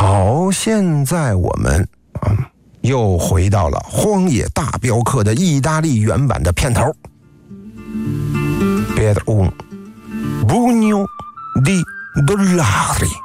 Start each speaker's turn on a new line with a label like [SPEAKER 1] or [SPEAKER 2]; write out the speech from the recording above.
[SPEAKER 1] 好，现在我们又回到了《荒野大镖客》的意大利原版的片头。Per un pugno di dollari。